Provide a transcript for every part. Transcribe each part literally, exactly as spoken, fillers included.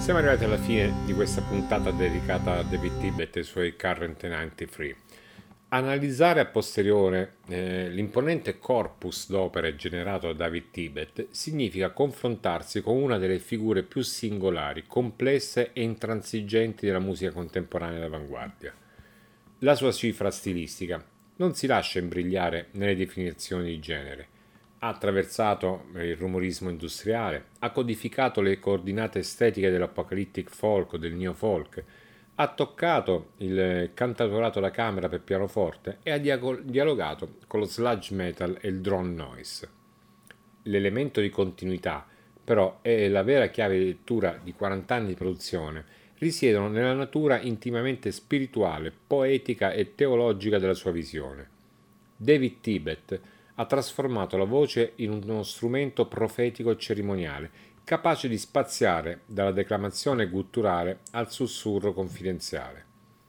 Siamo arrivati alla fine di questa puntata dedicata a David Tibet e i suoi Current novantatré. Analizzare a posteriore eh, l'imponente corpus d'opere generato da David Tibet significa confrontarsi con una delle figure più singolari, complesse e intransigenti della musica contemporanea d'avanguardia. La sua cifra stilistica non si lascia imbrigliare nelle definizioni di genere. Ha attraversato il rumorismo industriale, ha codificato le coordinate estetiche dell'apocalyptic folk o del neo-folk, ha toccato il cantautorato da camera per pianoforte e ha dialogato con lo sludge metal e il drone noise. L'elemento di continuità, però, è la vera chiave di lettura di quaranta anni di produzione, risiedono nella natura intimamente spirituale, poetica e teologica della sua visione. David Tibet ha trasformato la voce in uno strumento profetico e cerimoniale, capace di spaziare dalla declamazione gutturale al sussurro confidenziale.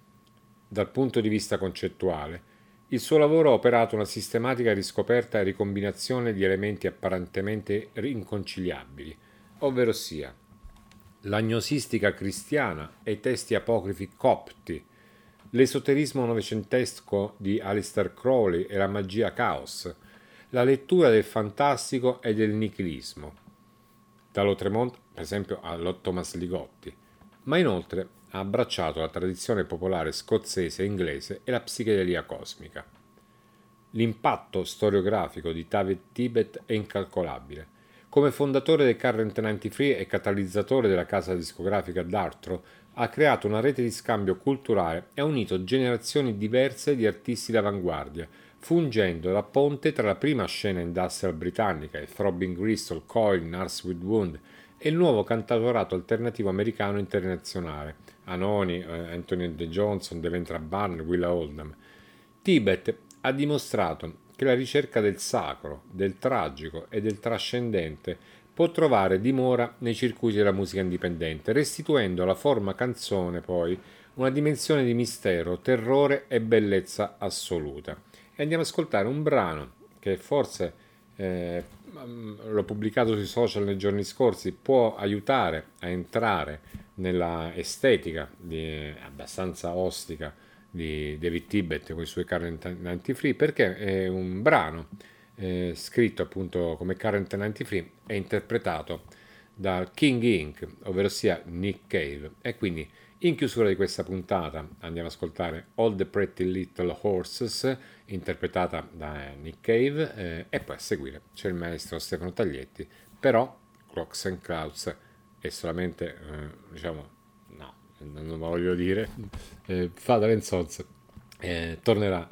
Dal punto di vista concettuale, il suo lavoro ha operato una sistematica riscoperta e ricombinazione di elementi apparentemente inconciliabili, ovvero sia l'agnosistica cristiana e i testi apocrifi copti, l'esoterismo novecentesco di Aleister Crowley e la magia caos, la lettura del fantastico e del nichilismo, dall'Autremont per esempio a Thomas Ligotti, ma inoltre ha abbracciato la tradizione popolare scozzese e inglese e la psichedelia cosmica. L'impatto storiografico di David Tibet è incalcolabile. Come fondatore del Current novantatré e catalizzatore della casa discografica Dartro, ha creato una rete di scambio culturale e ha unito generazioni diverse di artisti d'avanguardia, fungendo da ponte tra la prima scena industrial britannica, il Throbbing Gristle, Coil, Nurse with Wound, e il nuovo cantautorato alternativo americano internazionale, Anoni, eh, Anthony De Johnson, Devendra Banner, Willa Oldham. Tibet ha dimostrato che la ricerca del sacro, del tragico e del trascendente può trovare dimora nei circuiti della musica indipendente, restituendo alla forma canzone poi una dimensione di mistero, terrore e bellezza assoluta. E andiamo ad ascoltare un brano che forse eh, l'ho pubblicato sui social nei giorni scorsi, può aiutare a entrare nella estetica di, abbastanza ostica di David Tibet con i suoi Current novantatré, perché è un brano eh, scritto appunto come Current novantatré e interpretato dal King Ink, ovvero sia Nick Cave. E quindi in chiusura di questa puntata andiamo ad ascoltare All the Pretty Little Horses, interpretata da Nick Cave, eh, e poi a seguire c'è il maestro Stefano Taglietti, però Clocks and Clouds è solamente, eh, diciamo, no, non lo voglio dire, eh, Father and Sons eh, tornerà